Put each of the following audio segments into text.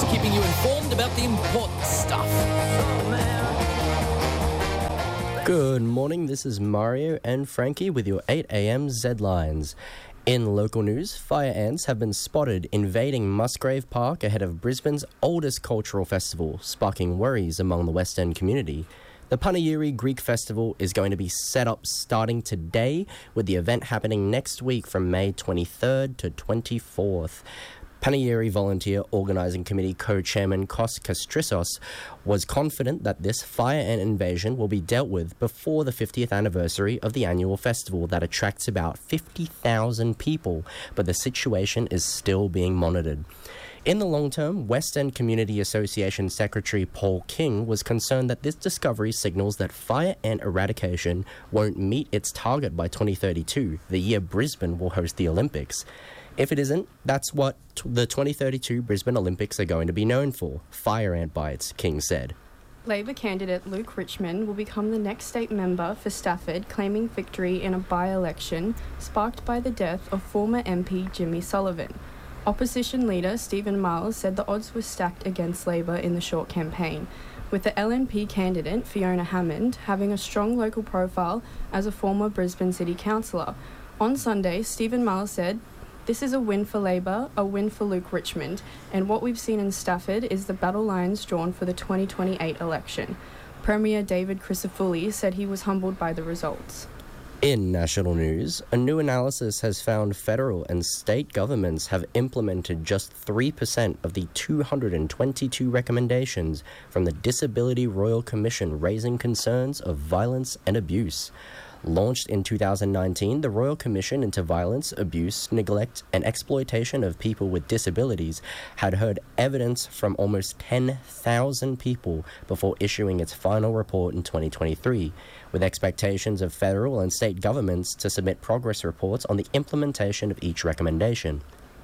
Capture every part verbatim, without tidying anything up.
keeping you informed about the important stuff. Good morning, this is Mario and Frankie with your eight a.m. Z-Lines. In local news, fire ants have been spotted invading Musgrave Park ahead of Brisbane's oldest cultural festival, sparking worries among the West End community. The Punayiri Greek Festival is going to be set up starting today, with the event happening next week from May twenty-third to twenty-fourth. Punayiri Volunteer Organising Committee co-chairman Kos Kastrissos was confident that this fire ant invasion will be dealt with before the fiftieth anniversary of the annual festival that attracts about fifty thousand people, but the situation is still being monitored. In the long term, West End Community Association Secretary Paul King was concerned that this discovery signals that fire ant eradication won't meet its target by twenty thirty-two, the year Brisbane will host the Olympics. If it isn't, that's what t- the twenty thirty-two Brisbane Olympics are going to be known for, fire ant bites, King said. Labor candidate Luke Richmond will become the next state member for Stafford, claiming victory in a by-election sparked by the death of former M P Jimmy Sullivan. Opposition leader Stephen Miles said the odds were stacked against Labor in the short campaign, with the L N P candidate Fiona Hammond having a strong local profile as a former Brisbane City Councillor. On Sunday, Stephen Miles said, "This is a win for Labor, a win for Luke Richmond, and what we've seen in Stafford is the battle lines drawn for the twenty twenty-eight election." Premier David Crisafulli said he was humbled by the results. In national news, a new analysis has found federal and state governments have implemented just three percent of the two hundred twenty-two recommendations from the Disability Royal Commission raising concerns of violence and abuse. Launched in two thousand nineteen, the Royal Commission into Violence, Abuse, Neglect and Exploitation of People with Disabilities had heard evidence from almost ten thousand people before issuing its final report in twenty twenty-three, with expectations of federal and state governments to submit progress reports on the implementation of each recommendation.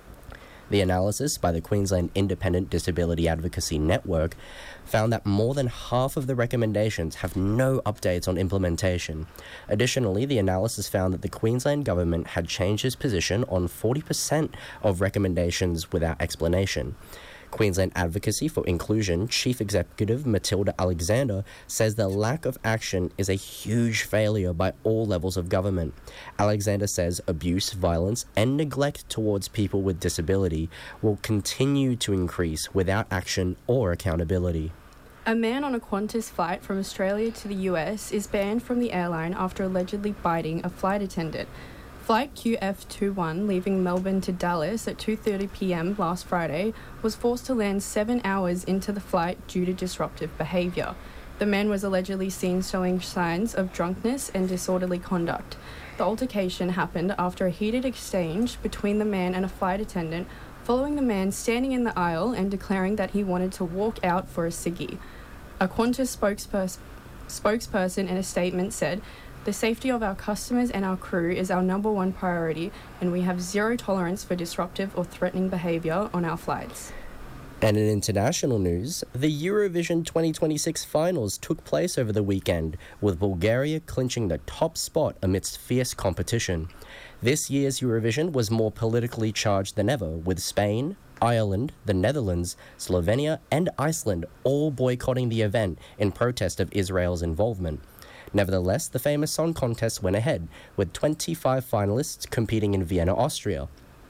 The analysis by the Queensland Independent Disability Advocacy Network found that more than half of the recommendations have no updates on implementation. Additionally, the analysis found that the Queensland government had changed its position on forty percent of recommendations without explanation. Queensland Advocacy for Inclusion Chief Executive Matilda Alexander says the lack of action is a huge failure by all levels of government. Alexander says abuse, violence and neglect towards people with disability will continue to increase without action or accountability. A man on a Qantas flight from Australia to the U S is banned from the airline after allegedly biting a flight attendant. Flight Q F twenty-one, leaving Melbourne to Dallas at two thirty p.m. last Friday, was forced to land seven hours into the flight due to disruptive behaviour. The man was allegedly seen showing signs of drunkenness and disorderly conduct. The altercation happened after a heated exchange between the man and a flight attendant, following the man standing in the aisle and declaring that he wanted to walk out for a ciggy. A Qantas spokespers- spokesperson in a statement said, "The safety of our customers and our crew is our number one priority, and we have zero tolerance for disruptive or threatening behaviour on our flights." And in international news, the Eurovision twenty twenty-six finals took place over the weekend, with Bulgaria clinching the top spot amidst fierce competition. This year's Eurovision was more politically charged than ever, with Spain, Ireland, the Netherlands, Slovenia and Iceland all boycotting the event in protest of Israel's involvement. Nevertheless, the famous song contest went ahead, with twenty-five finalists competing in Vienna, Austria.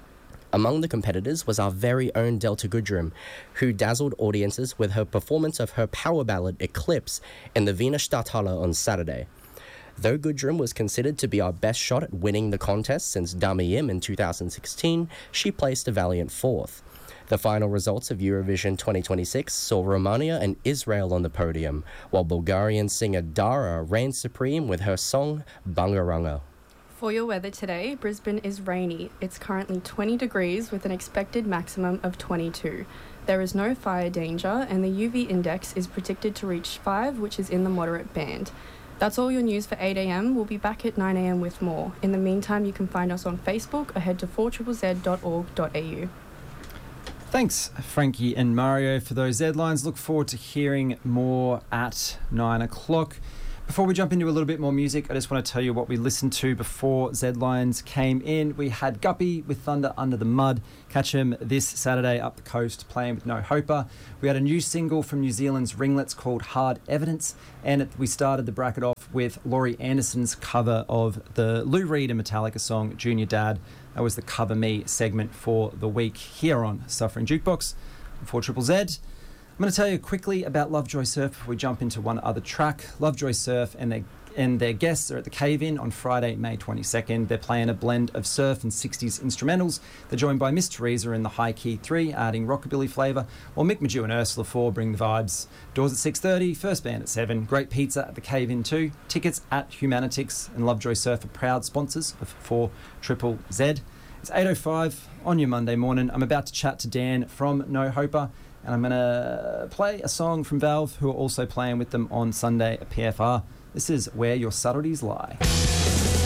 Among the competitors was our very own Delta Goodrem, who dazzled audiences with her performance of her power ballad Eclipse in the Wiener Stadthalle on Saturday. Though Goodrem was considered to be our best shot at winning the contest since Dami Im in two thousand sixteen, she placed a valiant fourth. The final results of Eurovision twenty twenty-six saw Romania and Israel on the podium, while Bulgarian singer Dara reigned supreme with her song Bangaranga. For your weather today, Brisbane is rainy. It's currently twenty degrees with an expected maximum of twenty-two. There is no fire danger and the U V index is predicted to reach five, which is in the moderate band. That's all your news for eight a.m. We'll be back at nine a.m. with more. In the meantime, you can find us on Facebook or head to four z z dot org dot a u. Thanks, Frankie and Mario, for those Z-Lines. Look forward to hearing more at nine o'clock. Before we jump into a little bit more music, I just want to tell you what we listened to before Z-Lines came in. We had Guppy with Thunder Under the Mud. Catch him this Saturday up the coast playing with No Hoper. We had a new single from New Zealand's Ringlets called Hard Evidence. And we started the bracket off with Laurie Anderson's cover of the Lou Reed and Metallica song Junior Dad. That was the Cover Me segment for the week here on Suffering Jukebox for Triple Z. I'm going to tell you quickly about Lovejoy Surf before we jump into one other track. Lovejoy Surf and their and their guests are at the Cave-In on Friday, May twenty-second. They're playing a blend of surf and sixties instrumentals. They're joined by Miss Teresa in the High Key three, adding rockabilly flavour, while Mick Magew and Ursula four bring the vibes. Doors at six thirty, first band at seven. Great pizza at the Cave-In too. Tickets at Humanitix, and Lovejoy Surf are proud sponsors of four Triple Z. It's eight oh five on your Monday morning. I'm about to chat to Dan from No Hoper, and I'm going to play a song from Valve, who are also playing with them on Sunday at P F R. This is Where Your Subtleties Lie.